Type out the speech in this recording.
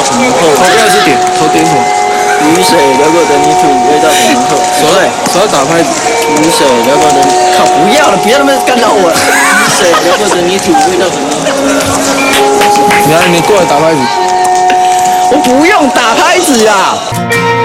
很浓厚。 头标是点，头点什么？ 雨水流过的泥土，味道很浓厚。 手要打拍子。 雨水流过的，靠，不要了，不要那么干扰我。雨水流过的泥土，味道很浓厚。 你过来打拍子。 我不用打拍子啊。